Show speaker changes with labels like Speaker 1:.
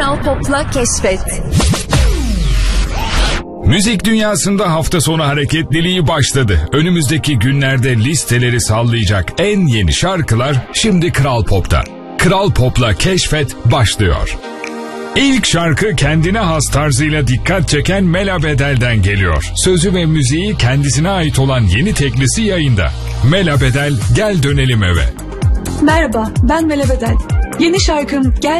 Speaker 1: Kral Pop'la keşfet.
Speaker 2: Müzik dünyasında hafta sonu hareketliliği başladı. Önümüzdeki günlerde listeleri sallayacak en yeni şarkılar şimdi Kral Pop'ta. Kral Pop'la keşfet başlıyor. İlk şarkı kendine has tarzıyla dikkat çeken Mela Bedel'den geliyor. Sözü ve müziği kendisine ait olan yeni teklisi yayında. Mela Bedel, Gel Dönelim Eve.
Speaker 3: Merhaba, ben Mela Bedel. Yeni şarkım Gel